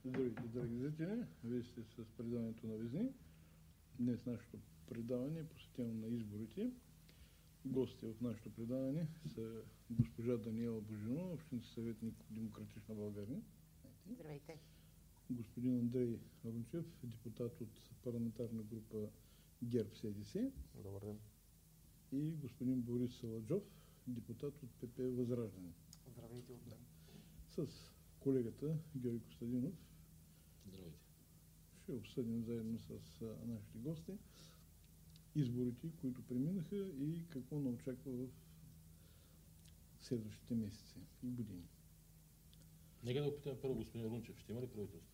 Здравейте, драги зрители! Вие сте с предаването на Везни. Днес нашето предаване е посветено на изборите. Гости в нашето предаване са госпожа Даниела Божинова, общински съветник в Демократична България. Здравейте! Господин Андрей Рунчев, депутат от парламентарна група ГЕРБ-СДС. Добър ден! И господин Борис Саладжов, депутат от ПП Възраждане. Здравейте от мен! С колегата Георги Костадинов. Здравейте! Ще обсъдим заедно с нашите гости изборите, които преминаха и какво ни очаква в следващите месеци и години. Нека да опитаме първо господин Рунчев. Ще има ли правителство?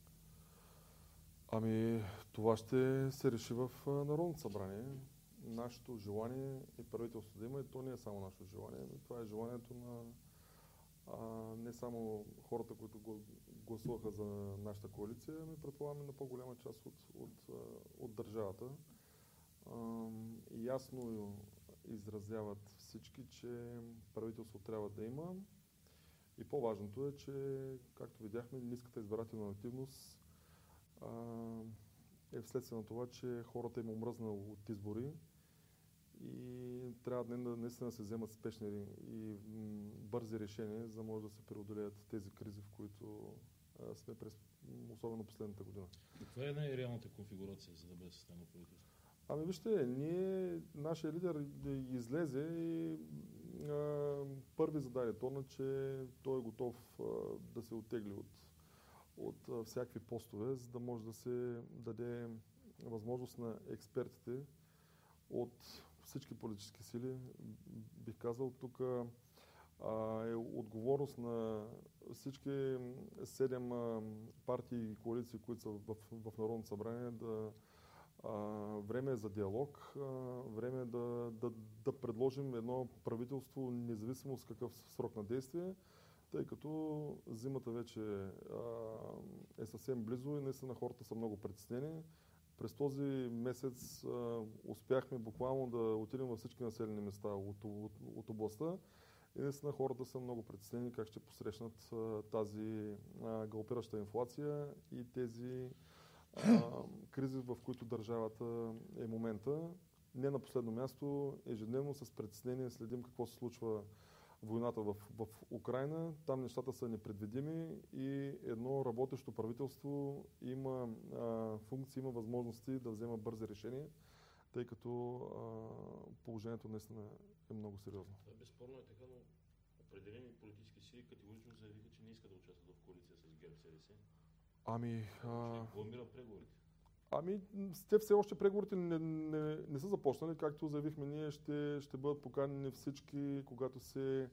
Ами, това ще се реши в Народното събрание. Нашето желание е правителство да има и то не е само нашето желание. Това е желанието на не само хората, които гласуваха за нашата коалиция, ами предполагаме на по-голяма част от държавата. Ясно изразяват всички, че правителство трябва да има. И по-важното е, че, както видяхме, ниската избирателна активност е вследствие на това, че хората им омръзна от избори и трябва наистина да се вземат спешни и бързи решения, за да може да се преодолеят тези кризи, в които сме през особено последната година. Каква е най-реалната конфигурация, за да бъде съставено правителство? Ами вижте, нашия лидер излезе и първи зададе тона, че той е готов да се оттегли от всякакви постове, за да може да се даде възможност на експертите от всички политически сили. Бих казал, тук е отговорност на всички 7 партии и коалиции, които са в Народното събрание, време е за диалог, време е да предложим едно правителство, независимо с какъв срок на действие, тъй като зимата вече е съвсем близо и наистина хората са много притеснени. През този месец успяхме буквално да отидем във всички населени места от областта и наистина хората са много притеснени как ще посрещнат тази галопираща инфлация и тези кризи, в които държавата е момента. Не на последно място, ежедневно с притеснение следим какво се случва войната в Украйна. Там нещата са непредвидими и едно работещо правителство има функции, има възможности да взема бързи решения, тъй като положението наистина е много сериозно. Това безспорно е така, но определени политически сили категорично заявиха, че не искат да участват в коалиция с ГЕРБ-СДС. Ще бламира преговорите. Те все още преговорите не са започнали. Както заявихме, ние ще бъдат поканени всички, когато се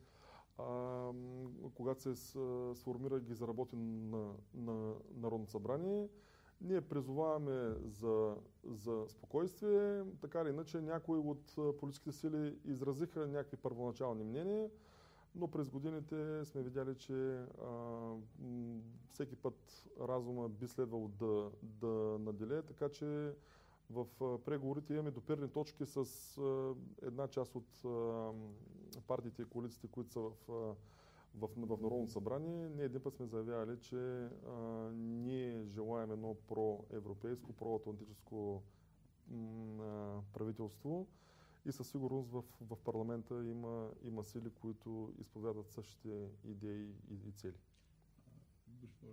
сформира и ги заработи на Народното събрание. Ние призоваваме за спокойствие. Така или иначе, някои от политическите сили изразиха някакви първоначални мнения, но през годините сме видяли, че всеки път разума би следвало да наделее, така че в преговорите имаме допирни точки с една част от партиите и коалициите, които са в Народното събрание. Ние един път сме заявявали, че ние желаем едно проевропейско, проатлантическо правителство. И със сигурност в парламента има сили, които изповядат същите идеи и цели. Госпожо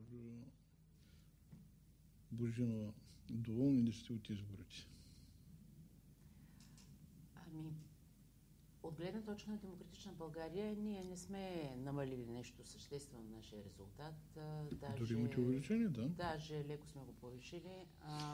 Божинова, доволни ли сте от изборите? От гледна точка на Демократична България, ние не сме намалили нещо съществено на нашия резултат. Дори имате увеличение, да? Даже леко сме го повишили.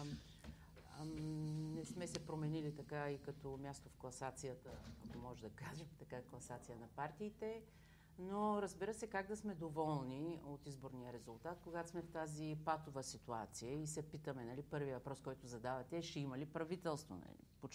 Не сме се променили така и като място в класацията, ако може да кажем така, класация на партиите, но разбира се как да сме доволни от изборния резултат, когато сме в тази патова ситуация и се питаме, първият въпрос, който задавате, ще има ли правителство?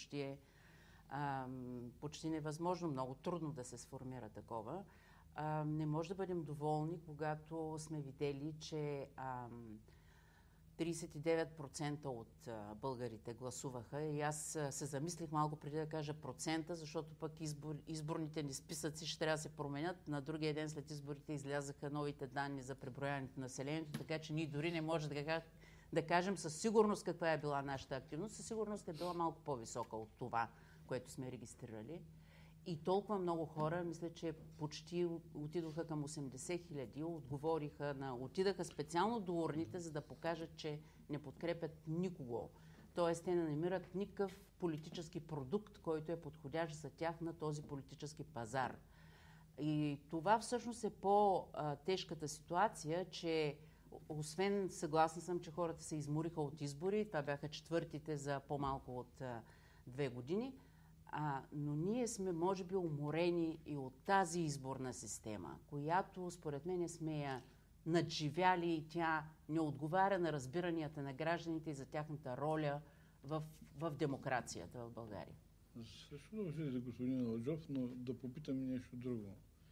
Почти невъзможно, много трудно да се сформира такова. Не може да бъдем доволни, когато сме видели, че 39% от българите гласуваха и аз се замислих малко преди да кажа процента, защото пък изборните ни списъци ще трябва да се променят. На другия ден след изборите излязаха новите данни за преброяването на населението, така че ние дори не може да кажем със сигурност каква е била нашата активност. Със сигурност е била малко по-висока от това, което сме регистрирали. И толкова много хора, мисля, че почти отидоха към 80 хиляди, отидаха специално до урните, за да покажат, че не подкрепят никого. Тоест, те не намират никакъв политически продукт, който е подходящ за тях на този политически пазар. И това всъщност е по-тежката ситуация, че освен, съгласна съм, че хората се измориха от избори, това бяха четвъртите за по-малко от 2 години, но ние сме, може би, уморени и от тази изборна система, която, според мен, сме я надживяли и тя не отговаря на разбиранията на гражданите и за тяхната роля в демокрацията в България. Също да за господин Аладжов, но да попитам нещо друго.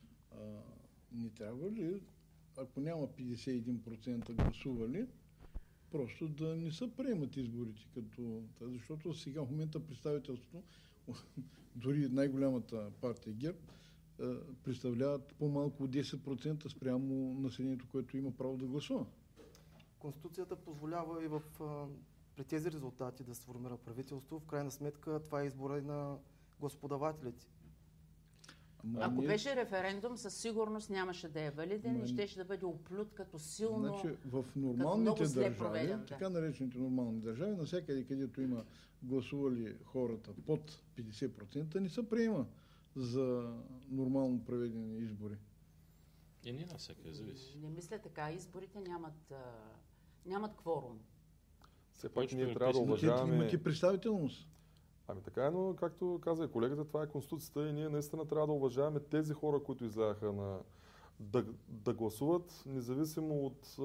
Не трябва ли, ако няма 51% гласували, просто да не се приемат изборите като... Защото сега в момента представителството, дори най-голямата партия ГЕРБ, представляват по-малко от 10% спрямо населението, което има право да гласува. Конституцията позволява и при тези резултати да се сформира правителство. В крайна сметка това е избора на гласоподавателите. Ако беше референдум, със сигурност нямаше да е валиден и щеше да бъде оплют като силно, значи, в нормалните държави, проведен, така наречените нормални държави, навсякъде, където има гласували хората под 50%, не се приема за нормално проведени избори. И не навсякъде, зависи. Не мисля така. Изборите нямат кворум. Все пак ние трябва да уважаваме... Имате представителност. Ами така е, но както каза и колегата, това е Конституцията и ние наистина трябва да уважаваме тези хора, които излягаха да гласуват, независимо от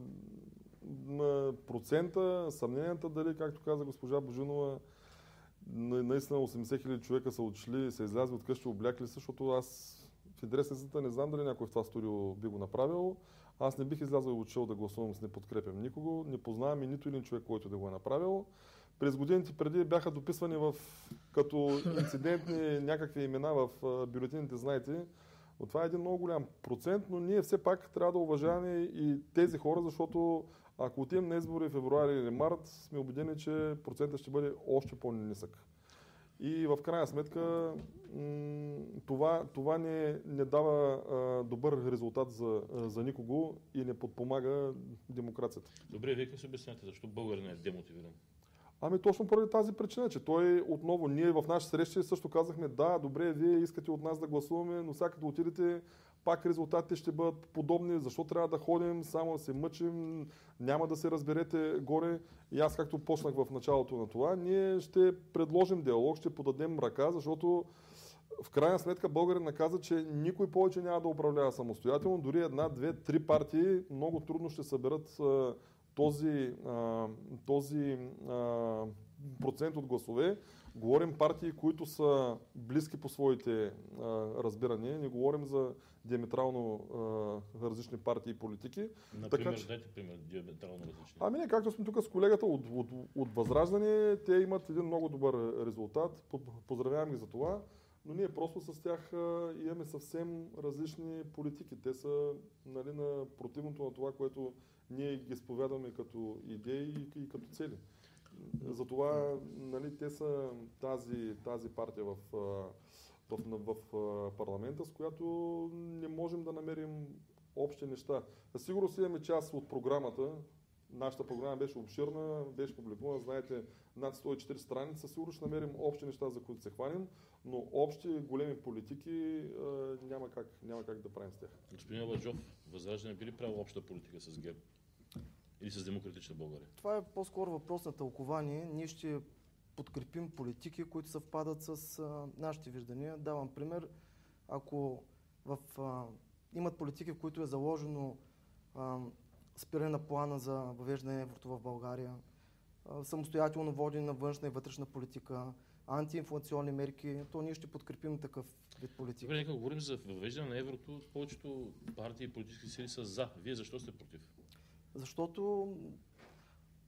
на процента, съмненията дали, както каза госпожа Божинова, наистина 80 хиляди човека са отшли, са излязли от къщи, облякли, защото аз в интерес на истината не знам дали някой в това студио би го направил. Аз не бих излязъл и отшъл да гласувам, не подкрепям никого, не познавам и нито един човек, който да го е направил. През годините преди бяха дописвани като инцидентни някакви имена в бюлетините, знаете. Но това е един много голям процент, но ние все пак трябва да уважаваме и тези хора, защото ако отидем на избори в февруари или март, сме убедени, че процентът ще бъде още по-нисък. И в крайна сметка това не дава добър резултат за никого и не подпомага демокрацията. Добре, вие как се обясняте, защо българин е демотивиран? Ами точно поради тази причина, че той отново, ние в наши срещи също казахме, да, добре, вие искате от нас да гласуваме, но сега като отидете, пак резултатите ще бъдат подобни, защо трябва да ходим, само да се мъчим, няма да се разберете горе. И аз, както почнах в началото на това, ние ще предложим диалог, ще подадем ръка, защото в крайна сметка българин наказа, че никой повече няма да управлява самостоятелно, дори 1, 2, 3 партии много трудно ще съберат този процент от гласове. Говорим партии, които са близки по своите разбирания. Не говорим за диаметрално различни партии и политики. Например, дайте пример, диаметрално различни. Ами не, както сме тук с колегата от Възраждане, те имат един много добър резултат. Поздравявам ги за това. Но ние просто с тях имаме съвсем различни политики. Те са на противното на това, което ние ги сповядваме като идеи и като цели. Затова те са тази партия в парламента, с която не можем да намерим общи неща. Със сигурност имаме част от програмата. Нашата програма беше обширна, беше публикувана, знаете, над 140 страници. Със сигурност ще намерим общи неща, за които се хванем, но общи големи политики няма как да правим с тях. Господин Аладжов, Възраждане би ли правил обща политика с ГЕРБ? Или с Демократична България? Това е по-скоро въпрос на тълкование. Ние ще подкрепим политики, които съвпадат с нашите виждания. Давам пример. Ако имат политики, в които е заложено спиране на плана за въвеждане на еврото в България, самостоятелно водене на външна и вътрешна политика, антиинфлационни мерки, то ние ще подкрепим такъв вид политики. Добре, нека говорим за въвеждане на еврото. Повечето партии и политически сили са за. Вие защо сте против? Защото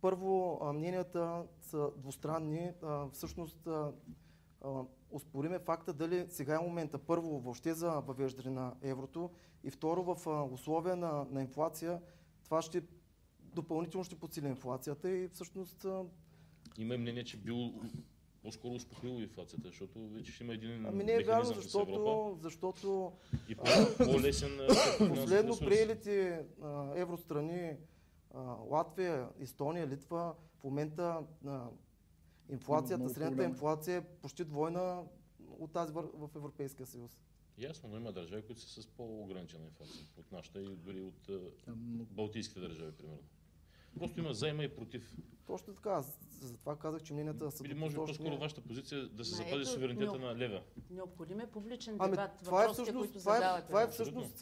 първо, мненията са двустранни. Всъщност, оспориме факта дали сега е момента, първо, въобще за въвеждане на еврото и второ, в условия на инфлация, това допълнително ще подсили инфлацията и всъщност... Има мнение, че бил по-скоро успокоило инфлацията, защото вече ще има един не е вярно, защото и по-лесен последно приелите евространи, Латвия, Естония, Литва, в момента инфлацията, средната инфлация е почти двойна от тази в Европейския съюз. Ясно, но има държави, които са с по-ограничена инфлация от нашата и дори от балтийските държави, примерно. Просто има за, има и против. Точно така. Затова казах, че мненията са... Или може би по-скоро вашата позиция да се запази суверенитета на лева. Необходим е публичен дебат. Това е всъщност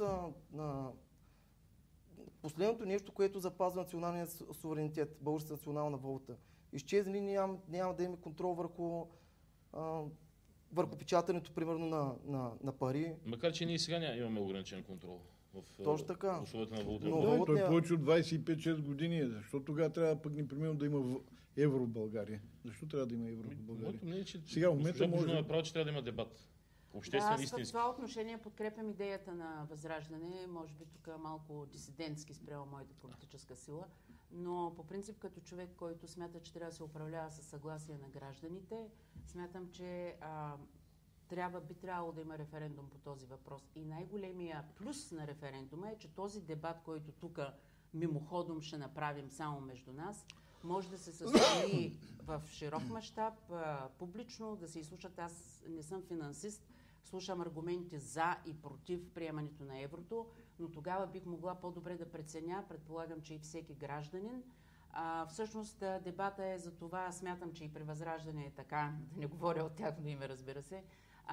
последното нещо, което запазва националния суверенитет, българската национална валута. Изчезне ли, няма да има контрол върху печатането, примерно, на пари. Макар че ние сега имаме ограничен контрол в условията на валутния борса. Той е повече от 25-6 години. Защо тогава трябва пък непременно да има евро в България? Защо трябва да има евро в България? Сега в момента може да направи, че трябва да има дебат. Обществен, аз в това отношение подкрепям идеята на Възраждане, може би тук малко дисидентски спрямо моята политическа сила, но по принцип като човек, който смята, че трябва да се управлява със съгласие на гражданите, смятам, че би трябвало да има референдум по този въпрос. И най-големия плюс на референдума е, че този дебат, който тук мимоходом ще направим само между нас, може да се състои в широк мащаб, публично, да се изслушат. Аз не съм финансист, слушам аргументи за и против приемането на еврото, но тогава бих могла по-добре да преценя, предполагам, че и всеки гражданин. Всъщност дебата е за това, смятам, че и при Възраждане е така, да не говоря от тяхно име, разбира се.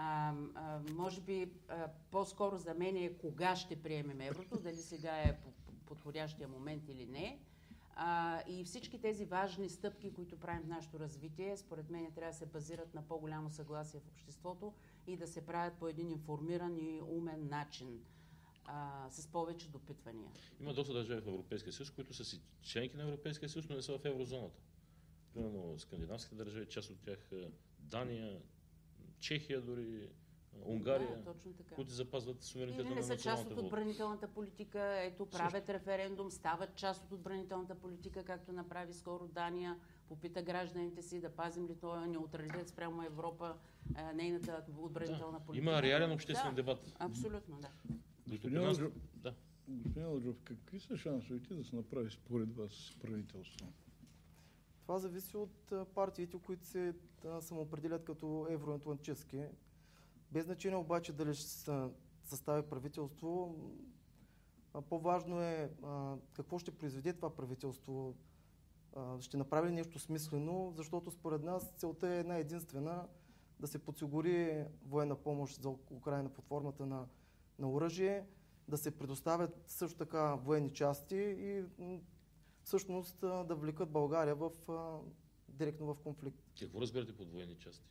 Може би по-скоро за мен е кога ще приемем еврото, дали сега е подходящия момент или не. И всички тези важни стъпки, които правим в нашето развитие, според мен трябва да се базират на по-голямо съгласие в обществото и да се правят по един информиран и умен начин, с повече допитвания. Има доста държави в Европейския съюз, които са си членки на Европейския съюз, но не са в еврозоната. Примерно скандинавските държави, част от тях Дания, Чехия дори, Унгария, които запазват суверенитета на националната валута. Или не са част от отбранителната политика, ето правят референдум, стават част от отбранителната политика, както направи скоро Дания, попита гражданите си да пазим ли този неутралитет спрямо Европа, нейната отбранителна политика. Има реален обществен дебат. Абсолютно, да. Господин Аладжов, какви са шансовете да се направи според вас правителство? Това зависи от партиите, които се самоопределят като евроатлантически. Без значение обаче дали ще се състави правителство, по-важно е какво ще произведе това правителство. Ще направи ли нещо смислено, защото според нас целта е една единствена да се подсигури военна помощ за Украйна под формата на оръжие, да се предоставят също така военни части и всъщност да влекат България директно в конфликт. Какво разбирате под военни части?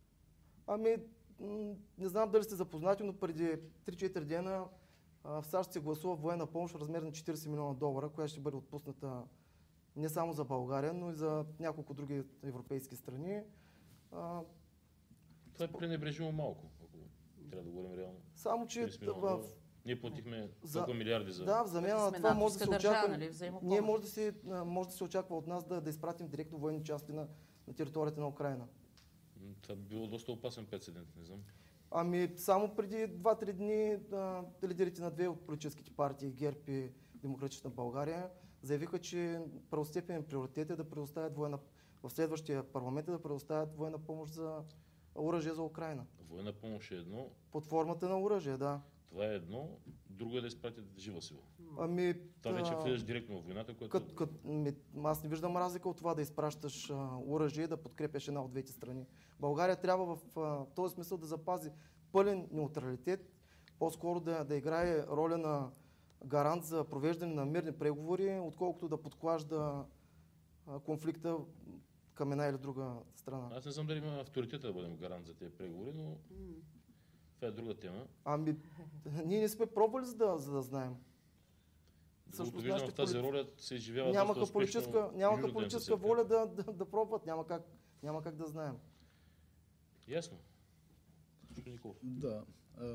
Не знам дали сте запознати, но преди 3-4 дена в САЩ се гласува военна помощ в размер на $40 милиона, която ще бъде отпусната не само за България, но и за няколко други европейски страни. Това е пренебрежимо малко, ако трябва да говорим реално. Само, че ние платихме толкова милиарди за... Да, в замяна на това може да се очаква... Ние може да се очаква от нас да изпратим директно военни части на територията на Украйна. Това би било доста опасен прецедент, не знам. Само преди 2-3 дни лидерите на две от политическите партии, ГЕРБ и Демократична България, заявиха, че първостепенен приоритет е да предоставят в следващия парламент да предоставят военна помощ за оръжие за Украйна. Военна помощ е едно. Под формата на оръжие, да. Това е едно, друго е да изпратят жива сила. Това вече влизаш директно в войната, което... Аз не виждам разлика от това да изпращаш оръжие и да подкрепяш една от двете страни. България трябва в този смисъл да запази пълен неутралитет, по-скоро да играе роля на гарант за провеждане на мирни преговори, отколкото да подклажда конфликта към една или друга страна. Аз не знам дали има авторитета да бъдем гарант за тези преговори, но това е друга тема. Ние не сме пробвали, за да знаем. Доколкото виждам, в тази роля се изживява нямаха доста успешно. нямаха политическа воля да пробват. Няма как да знаем. Ясно. Да.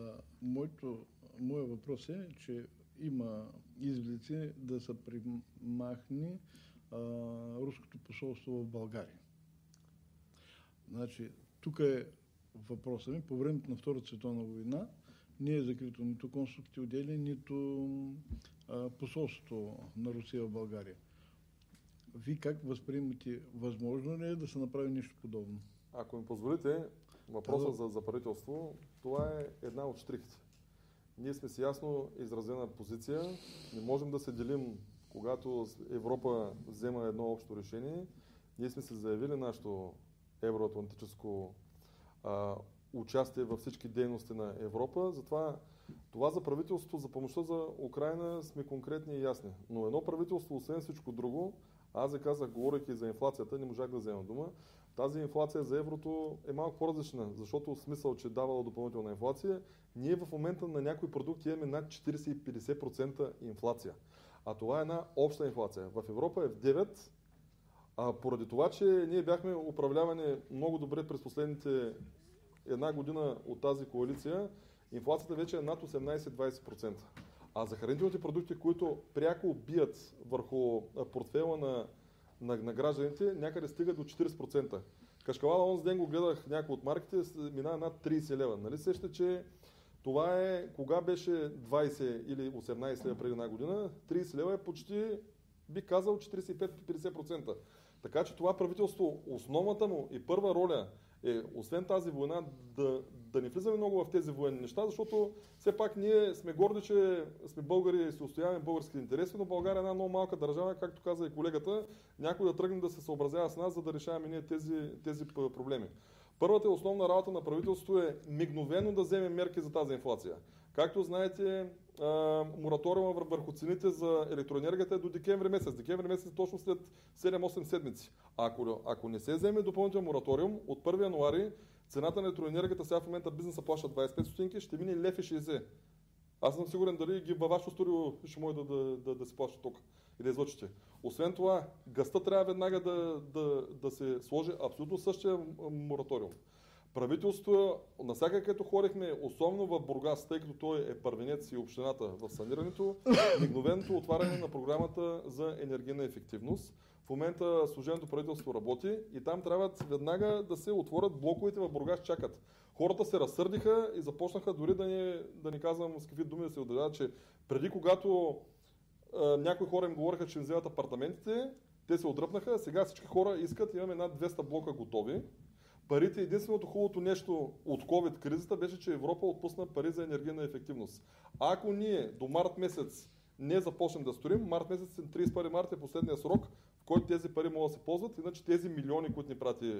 Моят въпрос е, че има изгледи да се примахне руското посолство в България. Значи, тук е въпросът ми. По времето на Втората световна война не е закрито нито консулските отдели, нито посолството на Русия в България. Вие как възприемате? Възможно ли е да се направи нещо подобно? Ако ми позволите, въпросът за правителство, това е една от щрихите. Ние сме си ясно изразена позиция. Не можем да се делим, когато Европа взема едно общо решение. Ние сме се заявили нашето евроатлантическо участие във всички дейности на Европа. Затова това за правителството, за помощта за Украйна сме конкретни и ясни. Но едно правителство, освен всичко друго, аз ви казах, говорейки за инфлацията, не можах да взема дума, тази инфлация за еврото е малко по-различна, защото в смисъл, че давала допълнителна инфлация, ние в момента на някои продукти имаме над 40 и 50% инфлация. А това е една обща инфлация. В Европа е в 9%, поради това, че ние бяхме управлявани много добре през последните една година от тази коалиция, инфлацията вече е над 18-20%. А за хранителните продукти, които пряко бият върху портфела на гражданите, някъде стига до 40%. Кашкавала, онзи ден го гледах някой от марките, минава над 30 лева. Нали сещате, че това е, кога беше 20 или 18 лева преди една година, 30 лева е почти, би казал, 45-50%. Така че това правителство, основната му и първа роля е, освен тази война, да не влизаме много в тези военни неща, защото все пак ние сме горди, че сме българи и се устояваме българските интереси, но България е една много малка държава, както каза и колегата, някой да тръгне да се съобразява с нас, за да решаваме ние тези проблеми. Първата и основна работа на правителството е мигновено да вземе мерки за тази инфлация. Както знаете, мораториума върху цените за електроенергията е до декември месец. Декември месец е точно след 7-8 седмици. Ако не се вземе допълнителен мораториум, от 1 януари цената на електроенергията, сега в момента бизнеса плаща 25 стотинки, ще мине 1,60 лв. Аз съм сигурен дали ги във вашето студио ще може да се плаща тук и да излъчите. Освен това, газта трябва веднага да се сложи абсолютно същия мораториум. Правителството, навсякъде като ходихме, особено в Бургас, тъй като той е първенец и общината в санирането, мигновеното отваряне на програмата за енергийна ефективност. В момента служебното правителство работи и там трябва веднага да се отворят блоковете в Бургас, чакат. Хората се разсърдиха и започнаха дори да ни казвам с какви думи да се отделят, че преди когато някои хора им говориха, че им вземат апартаментите, те се отдръпнаха, сега всички хора искат, имаме над 200 блока готови. Парите, единственото хубавото нещо от COVID кризата беше, че Европа отпусна пари за енергийна ефективност. Ако ние до март месец не започнем да строим, март месец, 31 март е последния срок, в който тези пари могат да се ползват, иначе тези милиони, които ни прати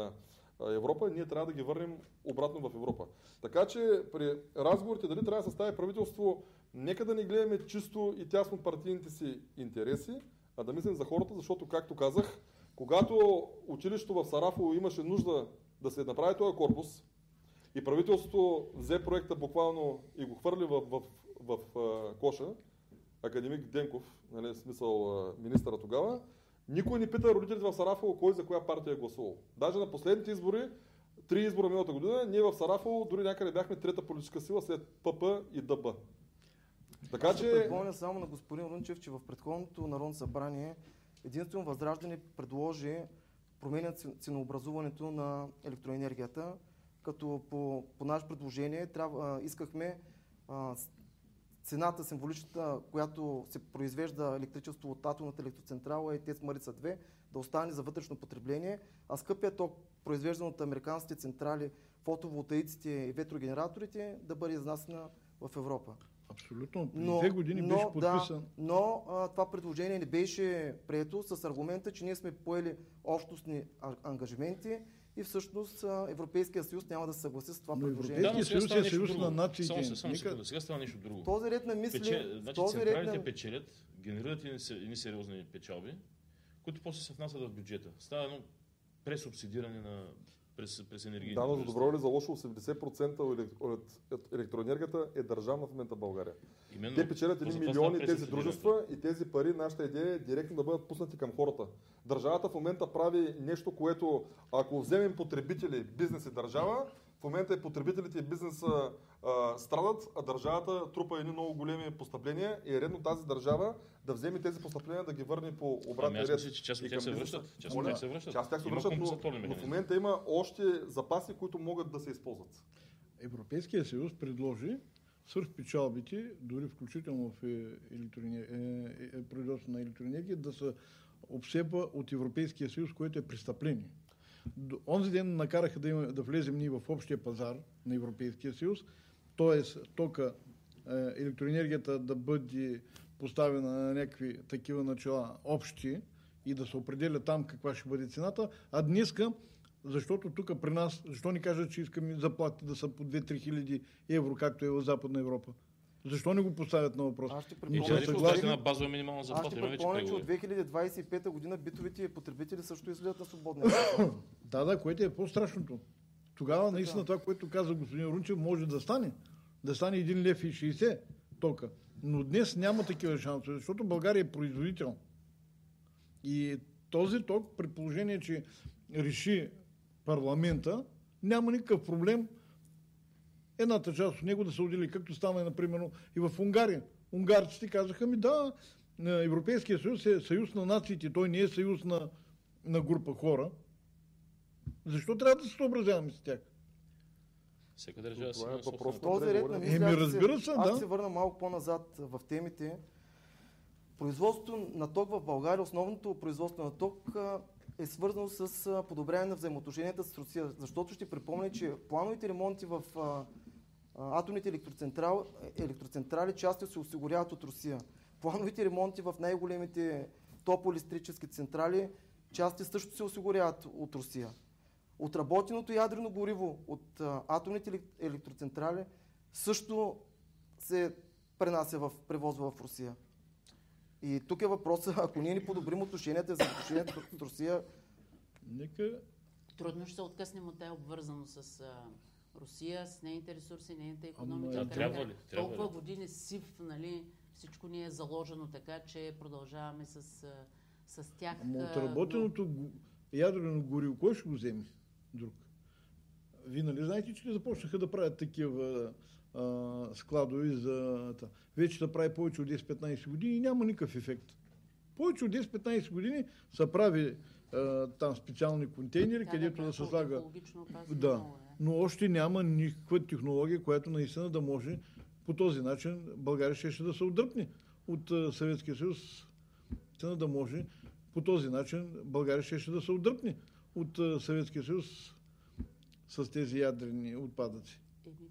Европа, ние трябва да ги върнем обратно в Европа. Така че при разговорите дали трябва да състави правителство, нека да не гледаме чисто и тясно партийните си интереси, а да мислим за хората, защото, както казах, когато училището в Сарафово имаше нужда да се направи този корпус и правителството взе проекта буквално и го хвърли в коша, академик Денков, нали, смисъл министъра тогава, никой не пита родителите в Сарафово кой за коя партия е гласувал. Даже на последните избори, 3 избора миналата година, ние в Сарафово дори някъде бяхме трета политическа сила след ПП и ДБ. Така че... Припомня само на господин Рунчев, че в предходното Народно събрание единствено Възраждане предложи променя ценообразуването на електроенергията, като по наше предложение искахме цената символичната, която се произвежда електричество от атомната електроцентрала и ТЕЦ Марица 2, да остане за вътрешно потребление, а скъпият ток, произвеждан от американските централи, фотоволтаиците и ветрогенераторите, да бъде изнасена в Европа. Абсолютно. Преди 2 години беше подписан. Но това предложение не беше прието с аргумента, че ние сме поели общностни ангажименти и всъщност Европейския съюз няма да се съгласи с това предложение. Европейския съюз е съюз на нациите. Сега става нещо друго. Този ред на мисли... Централите печелят, генерират едни сериозни печалби, които после се внасят в бюджета. Става едно пресубсидиране на през енергийни Да, но за дружества. добро или за лошо 80% от електроенергията е държавна в момента в България. Именно, Те печелят едни затова милиони става тези пресубсидирането. дружества и тези пари, нашата идея е директно да бъдат пуснати към хората. Държавата в момента прави нещо, което ако вземем потребители, бизнес и държава, в момента и потребителите и бизнеса страдат, а държавата трупа едни много големи постъпления и е редно тази държава да вземе тези постъпления да ги върне по обратния Аз ред. мисля, че част от и тях към се бизнеса. връщат. Част от тях се връщат. Част от тях се Има връщат, компенсаторни но в механизми. момента има още запаси, които могат да се използват. Европейския съюз предложи свръхпечалбите, дори включително в производство на електроенергия, да се обсебва от Европейския съюз, което е престъпление. Онзи ден накараха да влезем ние в общия пазар на Европейския съюз, т.е. тока, електроенергията да бъде поставена на някакви такива начала общи и да се определя там каква ще бъде цената, а днеска, защото тук при нас, защо ни кажат, че искаме заплати да са по 2-3 хиляди евро, както е в Западна Европа? Защо не го поставят на въпрос? Аз ще И припомня, тя че ли от поставя една базова минимална Аз заплата? ще Има вече припомня, че от преговори. 2025 година битовите потребители също излизат на свободния пазар. Да, което е по-страшното. Тогава наистина това, което каза господин Рунчев, може да стане. Да стане 1 лев и 60 тока. Но днес няма такива шансове, защото България е производител. И този ток, при положение, че реши парламента, няма никакъв проблем едната част от него да се отдели, както стана, например, и в Унгария. Унгарците казаха ми, да, Европейския съюз е съюз на нациите, той не е съюз на група хора. Защо трябва да се съобразяваме с тях? Всяка държава си Това е има въпрос собствена. на Този ред на мисля, разбира се, аз да. ще се върна малко по-назад в темите. Производството на ток в България, основното производство на ток е свързано с подобряване на взаимоотношенията с Русия. Защото ще припомня, че плановите ремонти в атомните електроцентрали части се осигуряват от Русия. Плановите ремонти в най-големите топлоелектрически централи части също се осигуряват от Русия. Отработеното ядрено гориво от атомните електроцентрали също се пренася превозва в Русия. И тук е въпросът, ако ние не подобрим отношенията за отношенията с Русия, Нека Трудно ще се откъснем от тая обвързаност с Русия, с нейните ресурси, нейната икономика. Ама, трябва ли? Трябва Толкова ли? години сив, нали, всичко ни е заложено така, че продължаваме с тях. Ама отработеното ядрено гориво, кой ще го вземе? Друг. Вие нали знаете, че започнаха да правят такива складови за... Вече да прави повече от 10-15 години и няма никакъв ефект. Повече от 10-15 години са прави там специални контейнери, където да се слага... Екологично опасно Да, много, но още няма никаква технология, която наистина да може по този начин България ще да се отдръпне от Съветския съюз, да може по този начин България ще да се отдръпне от Съветския съюз с тези ядрени отпадъци.